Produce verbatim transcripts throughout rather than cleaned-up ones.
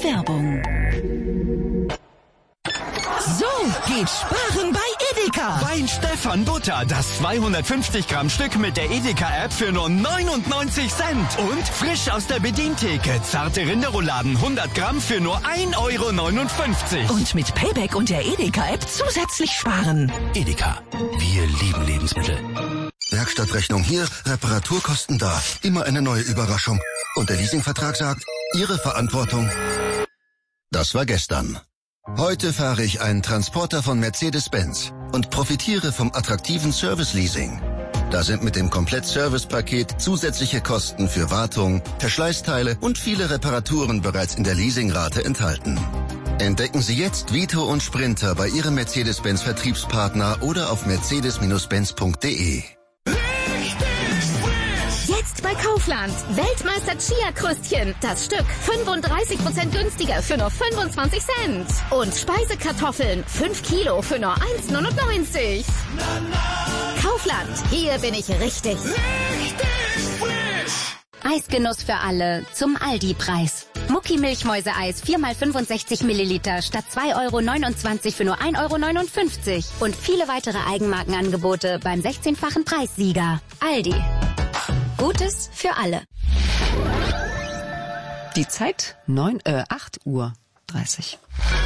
Werbung. So geht Sparen bei Edeka. Wein Stefan Butter, das zweihundertfünfzig Gramm Stück mit der Edeka-App für nur neunundneunzig Cent. Und frisch aus der Bedientheke, zarte Rinderrouladen hundert Gramm für nur ein Euro neunundfünfzig. Und mit Payback und der Edeka-App zusätzlich sparen. Edeka, wir lieben Lebensmittel. Werkstattrechnung hier, Reparaturkosten da. Immer eine neue Überraschung. Und der Leasingvertrag sagt, Ihre Verantwortung. Das war gestern. Heute fahre ich einen Transporter von Mercedes-Benz und profitiere vom attraktiven Service-Leasing. Da sind mit dem Komplett-Service-Paket zusätzliche Kosten für Wartung, Verschleißteile und viele Reparaturen bereits in der Leasingrate enthalten. Entdecken Sie jetzt Vito und Sprinter bei Ihrem Mercedes-Benz-Vertriebspartner oder auf mercedes Benz punkt de. Jetzt bei Kaufland. Weltmeister Chia-Krustchen. Das Stück fünfunddreißig Prozent günstiger für nur fünfundzwanzig Cent. Und Speisekartoffeln fünf Kilo für nur eins neunundneunzig. Kaufland. Hier bin ich richtig. Richtig frisch. Eisgenuss für alle zum Aldi-Preis. Mucki Milchmäuse-Eis vier mal fünfundsechzig Milliliter statt zwei Euro neunundzwanzig für nur ein Euro neunundfünfzig. Und viele weitere Eigenmarkenangebote beim sechzehnfachen Preissieger. Aldi. Gutes für alle. Die Zeit neun, äh, acht Uhr dreißig.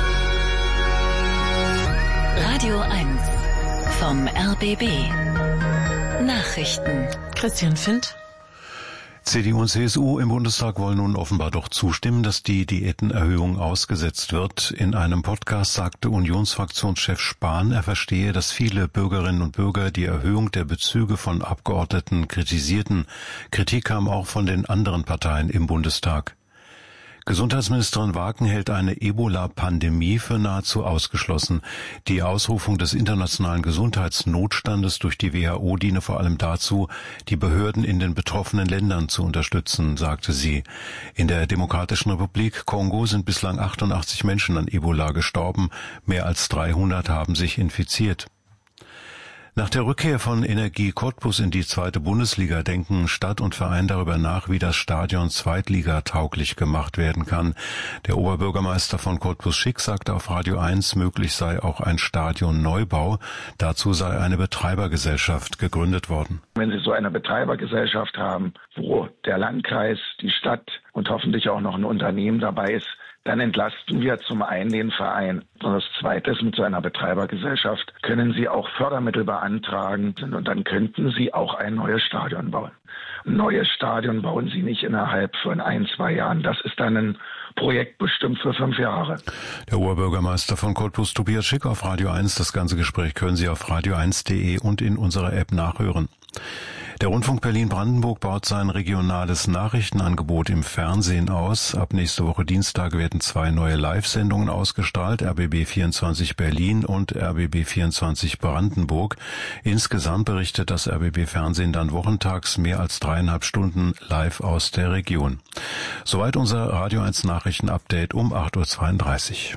Radio eins vom R B B. Nachrichten. Christian Findt. C D U und C S U im Bundestag wollen nun offenbar doch zustimmen, dass die Diätenerhöhung ausgesetzt wird. In einem Podcast sagte Unionsfraktionschef Spahn, er verstehe, dass viele Bürgerinnen und Bürger die Erhöhung der Bezüge von Abgeordneten kritisierten. Kritik kam auch von den anderen Parteien im Bundestag. Gesundheitsministerin Waken hält eine Ebola-Pandemie für nahezu ausgeschlossen. Die Ausrufung des internationalen Gesundheitsnotstandes durch die W H O diene vor allem dazu, die Behörden in den betroffenen Ländern zu unterstützen, sagte sie. In der Demokratischen Republik Kongo sind bislang achtundachtzig Menschen an Ebola gestorben, mehr als dreihundert haben sich infiziert. Nach der Rückkehr von Energie Cottbus in die zweite Bundesliga denken Stadt und Verein darüber nach, wie das Stadion zweitligatauglich gemacht werden kann. Der Oberbürgermeister von Cottbus Schick sagte auf Radio eins, möglich sei auch ein Stadionneubau. Dazu sei eine Betreibergesellschaft gegründet worden. Wenn Sie so eine Betreibergesellschaft haben, wo der Landkreis, die Stadt und hoffentlich auch noch ein Unternehmen dabei ist, dann entlasten wir zum einen den Verein. Und das Zweite ist, mit so einer Betreibergesellschaft können Sie auch Fördermittel beantragen und dann könnten Sie auch ein neues Stadion bauen. Ein neues Stadion bauen Sie nicht innerhalb von ein, zwei Jahren. Das ist dann ein Projekt bestimmt für fünf Jahre. Der Oberbürgermeister von Cottbus, Tobias Schick, auf Radio eins. Das ganze Gespräch können Sie auf radio eins punkt de und in unserer App nachhören. Der Rundfunk Berlin-Brandenburg baut sein regionales Nachrichtenangebot im Fernsehen aus. Ab nächste Woche Dienstag werden zwei neue Live-Sendungen ausgestrahlt, R B B vierundzwanzig Berlin und R B B vierundzwanzig Brandenburg. Insgesamt berichtet das R B B Fernsehen dann wochentags mehr als dreieinhalb Stunden live aus der Region. Soweit unser Radio eins Nachrichten-Update um acht Uhr zweiunddreißig.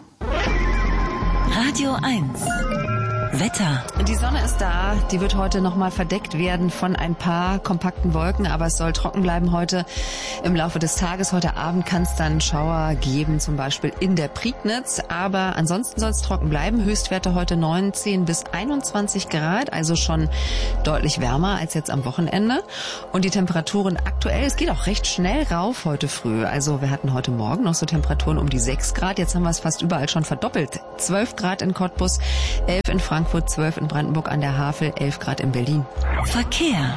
Radio eins. Wetter. Die Sonne ist da, die wird heute nochmal verdeckt werden von ein paar kompakten Wolken, aber es soll trocken bleiben heute im Laufe des Tages. Heute Abend kann es dann Schauer geben, zum Beispiel in der Prignitz, aber ansonsten soll es trocken bleiben. Höchstwerte heute neunzehn bis einundzwanzig Grad, also schon deutlich wärmer als jetzt am Wochenende. Und die Temperaturen aktuell, es geht auch recht schnell rauf heute früh. Also wir hatten heute Morgen noch so Temperaturen um die sechs Grad, jetzt haben wir es fast überall schon verdoppelt. zwölf Grad in Cottbus, elf in Frankfurt, Frankfurt, zwölf in Brandenburg an der Havel, elf Grad in Berlin. Verkehr.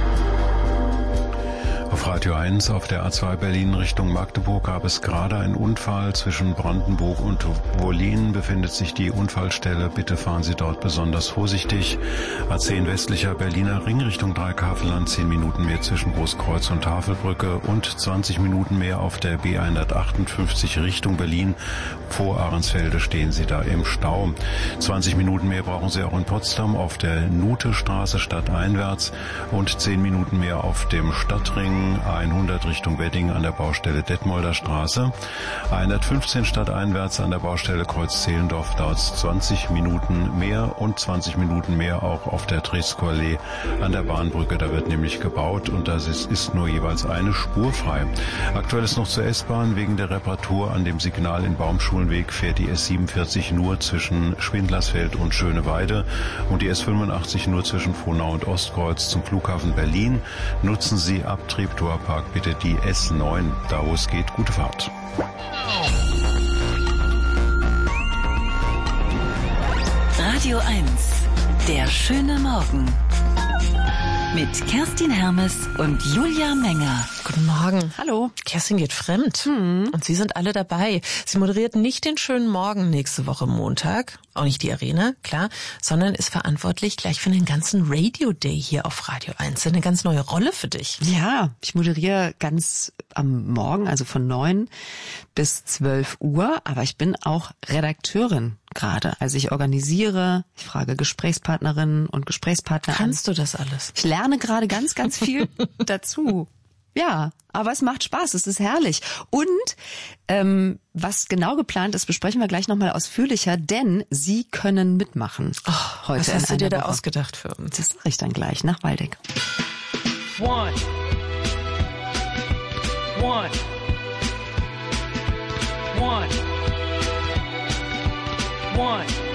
Auf Radio eins auf der A zwei Berlin Richtung Magdeburg gab es gerade einen Unfall. Zwischen Brandenburg und Wollin befindet sich die Unfallstelle. Bitte fahren Sie dort besonders vorsichtig. A zehn westlicher Berliner Ring Richtung Dreikäferland, zehn Minuten mehr zwischen Großkreuz und Tafelbrücke und zwanzig Minuten mehr auf der B hundertachtundfünfzig Richtung Berlin. Vor Ahrensfelde stehen Sie da im Stau. zwanzig Minuten mehr brauchen Sie auch in Potsdam auf der Nutestraße stadteinwärts und zehn Minuten mehr auf dem Stadtring Wedding, hundert Richtung Wedding an der Baustelle Detmolder Straße, hundertfünfzehn stadteinwärts an der Baustelle Kreuz Zehlendorf, dauert es zwanzig Minuten mehr und zwanzig Minuten mehr auch auf der Tresco-Allee an der Bahnbrücke. Da wird nämlich gebaut und das ist, ist nur jeweils eine Spur frei. Aktuell ist noch zur S-Bahn. Wegen der Reparatur an dem Signal in Baumschulenweg fährt die S siebenundvierzig nur zwischen Schwindlersfeld und Schöneweide und die S fünfundachtzig nur zwischen Frohnau und Ostkreuz zum Flughafen Berlin. Nutzen Sie ab Treptower-Park bitte die S neun. Da wo es geht, gute Fahrt. Radio eins. Der schöne Morgen. Mit Kerstin Hermes und Julia Menger. Guten Morgen. Hallo. Kerstin geht fremd. Hm. Und Sie sind alle dabei. Sie moderiert nicht den schönen Morgen nächste Woche Montag, auch nicht die Arena, klar, sondern ist verantwortlich gleich für den ganzen Radio Day hier auf Radio eins. Eine ganz neue Rolle für dich. Ja, ich moderiere ganz am Morgen, also von neun bis zwölf Uhr, aber ich bin auch Redakteurin gerade. Also ich organisiere, ich frage Gesprächspartnerinnen und Gesprächspartner an. Kannst du das alles? Ich lerne gerade ganz, ganz viel dazu. Ja, aber es macht Spaß, es ist herrlich. Und ähm, was genau geplant ist, besprechen wir gleich nochmal ausführlicher, denn Sie können mitmachen. Oh, heute was hast du dir da Woche. ausgedacht für uns? Das sage ich dann gleich nach Waldeck. One. One. One. One.